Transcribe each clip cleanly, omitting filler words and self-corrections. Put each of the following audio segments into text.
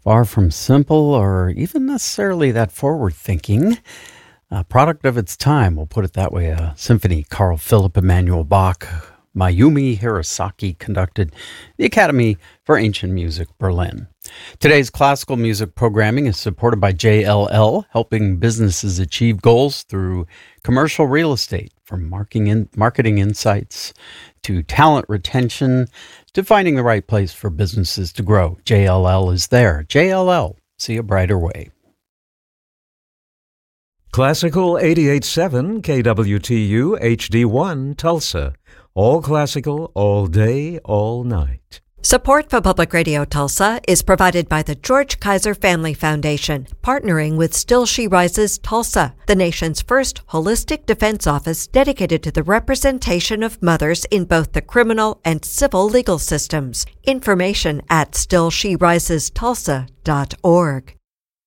Far from simple or even necessarily that forward-thinking. A product of its time, we'll put it that way. A symphony Carl Philipp Emanuel Bach, Mayumi Hirosaki conducted the Academy for Ancient Music, Berlin. Today's classical music programming is supported by JLL, helping businesses achieve goals through commercial real estate, from marketing insights to talent retention to finding the right place for businesses to grow. JLL is there. JLL, see a brighter way. Classical 88.7 KWTU HD1 Tulsa. All classical, all day, all night. Support for Public Radio Tulsa is provided by the George Kaiser Family Foundation, partnering with Still She Rises Tulsa, the nation's first holistic defense office dedicated to the representation of mothers in both the criminal and civil legal systems. Information at stillsherisestulsa.org.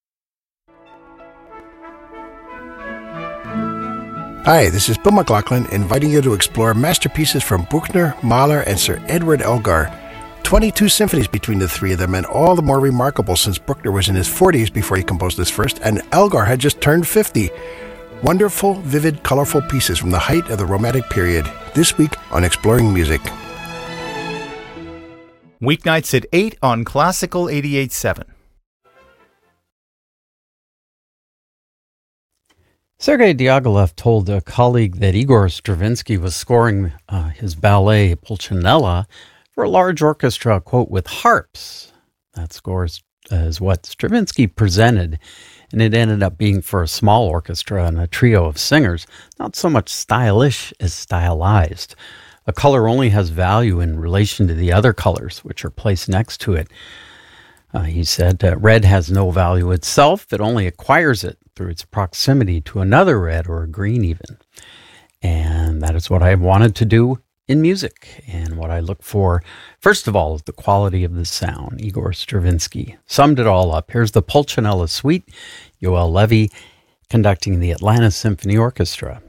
Hi, this is Bill McLaughlin inviting you to explore masterpieces from Bruckner, Mahler, and Sir Edward Elgar. 22 symphonies between the three of them, and all the more remarkable since Bruckner was in his 40s before he composed his first, and Elgar had just turned 50. Wonderful, vivid, colorful pieces from the height of the Romantic period. This week on Exploring Music. Weeknights at 8 on Classical 88.7. Sergei Diaghilev told a colleague that Igor Stravinsky was scoring his ballet Pulcinella for a large orchestra, quote, with harps. That score is what Stravinsky presented, and it ended up being for a small orchestra and a trio of singers, not so much stylish as stylized. A color only has value in relation to the other colors, which are placed next to it. He said, red has no value itself, it only acquires it through its proximity to another red or a green even. And that is what I wanted to do in music, and what I look for, first of all, is the quality of the sound. Igor Stravinsky summed it all up. Here's the Pulcinella Suite, Yoel Levy conducting the Atlanta Symphony Orchestra.